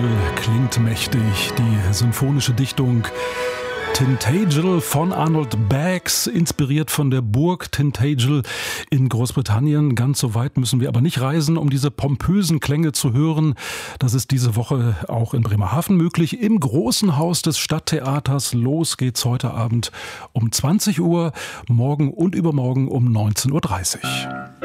klingt mächtig, die symphonische Dichtung Tintagel von Arnold Baggs, inspiriert von der Burg Tintagel in Großbritannien. Ganz so weit müssen wir aber nicht reisen, um diese pompösen Klänge zu hören. Das ist diese Woche auch in Bremerhaven möglich, im großen Haus des Stadttheaters. Los geht's heute Abend um 20 Uhr, morgen und übermorgen um 19:30 Uhr.